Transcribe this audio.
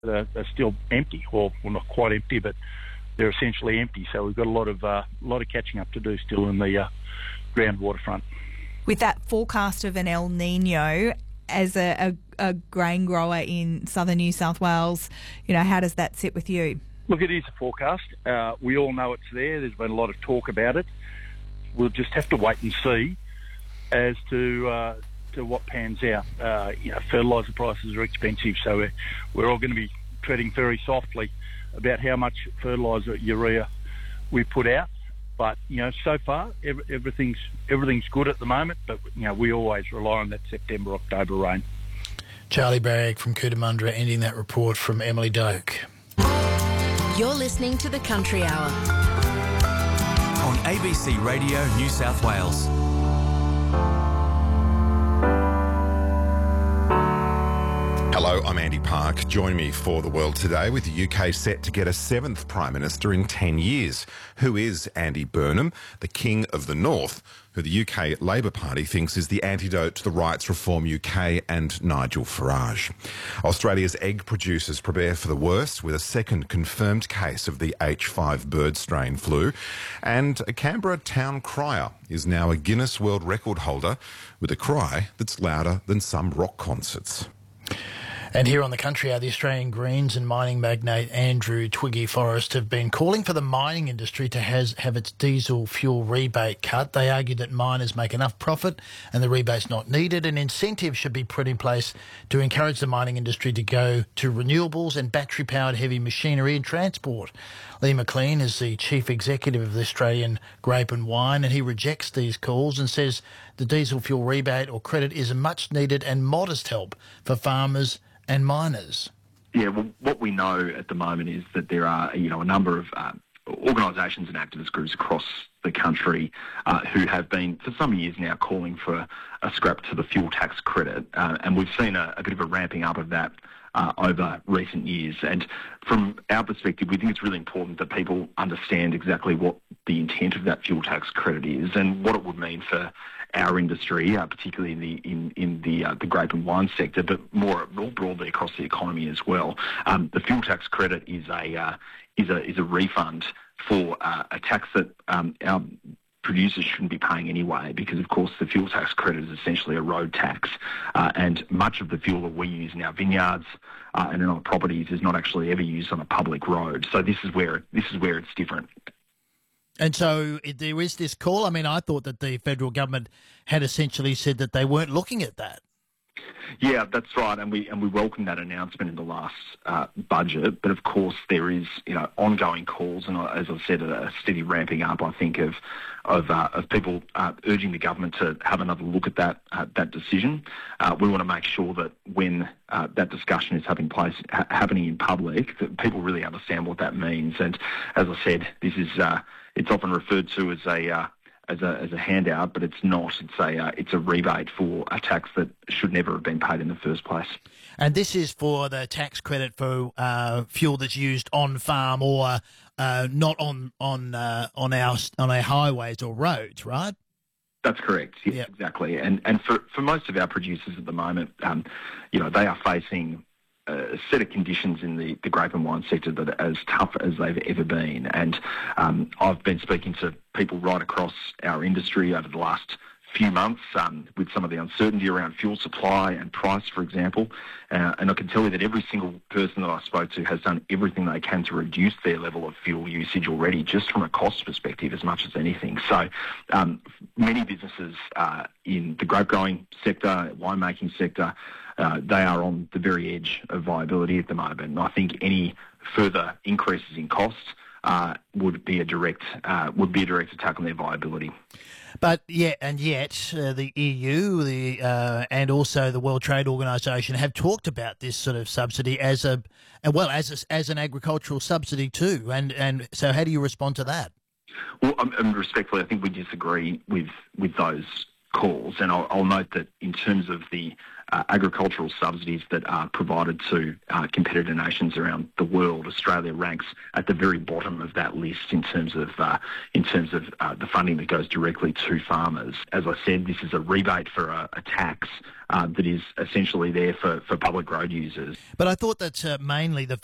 are still empty, or well, not quite empty, but they're essentially empty. So we've got a lot of catching up to do still in the groundwater front. With that forecast of an El Nino, as a grain grower in southern New South Wales, how does that sit with you? Look, it is a forecast. We all know it's there. There's been a lot of talk about it. We'll just have to wait and see as to what pans out. Fertiliser prices are expensive, so we're all going to be treading very softly about how much fertiliser, urea, we put out. But so far everything's good at the moment. But we always rely on that September, October rain. Charlie Bragg from Cootamundra ending that report from Emily Doak. You're listening to the Country Hour on ABC Radio New South Wales. Hello, I'm Andy Park. Join me for The World Today with the UK set to get a seventh Prime Minister in 10 years. Who is Andy Burnham, the King of the North, who the UK Labor Party thinks is the antidote to the Rights Reform UK and Nigel Farage. Australia's egg producers prepare for the worst with a second confirmed case of the H5 bird strain flu. And a Canberra town crier is now a Guinness World Record holder with a cry that's louder than some rock concerts. And here on the Country Hour, the Australian Greens and mining magnate Andrew Twiggy Forrest have been calling for the mining industry to have its diesel fuel rebate cut. They argue that miners make enough profit and the rebate's not needed, and incentives should be put in place to encourage the mining industry to go to renewables and battery-powered heavy machinery and transport. Lee McLean is the Chief Executive of the Australian Grape and Wine, and he rejects these calls and says the diesel fuel rebate or credit is a much-needed and modest help for farmers and miners. Yeah, well, what we know at the moment is that there are, a number of organisations and activist groups across the country who have been, for some years now, calling for a scrap to the fuel tax credit. And we've seen a bit of a ramping up of that over recent years. And from our perspective, we think it's really important that people understand exactly what the intent of that fuel tax credit is and what it would mean for our industry, particularly in the grape and wine sector, but more broadly across the economy as well. The fuel tax credit is a refund for a tax that our producers shouldn't be paying anyway, because of course the fuel tax credit is essentially a road tax, and much of the fuel that we use in our vineyards and in our properties is not actually ever used on a public road. So this is where it's different. And so there is this call. I mean, I thought that the federal government had essentially said that they weren't looking at that. Yeah, that's right, and we welcome that announcement in the last budget. But of course, there is ongoing calls, and as I said, a steady ramping up. I think of people urging the government to have another look at that decision. We want to make sure that when that discussion is happening in public, that people really understand what that means. And as I said, this is it's often referred to as a handout, but it's not. It's a rebate for a tax that should never have been paid in the first place. And this is for the tax credit for fuel that's used on farm or not on our highways or roads, right? That's correct. Yes, yep. Exactly. And for most of our producers at the moment, they are facing a set of conditions in the grape and wine sector that are as tough as they've ever been. And I've been speaking to people right across our industry over the last few months with some of the uncertainty around fuel supply and price, for example. And I can tell you that every single person that I spoke to has done everything they can to reduce their level of fuel usage already, just from a cost perspective as much as anything. So many businesses in the grape growing sector, winemaking sector, they are on the very edge of viability at the moment. And I think any further increases in costs would be a direct attack on their viability. But yet the EU, and also the World Trade Organisation have talked about this sort of subsidy as an agricultural subsidy too. And so, how do you respond to that? Well, respectfully, I think we disagree with those calls. And I'll note that in terms of the agricultural subsidies that are provided to competitor nations around the world, Australia ranks at the very bottom of that list in terms of the funding that goes directly to farmers. As I said, this is a rebate for a tax that is essentially there for public road users. But I thought that mainly the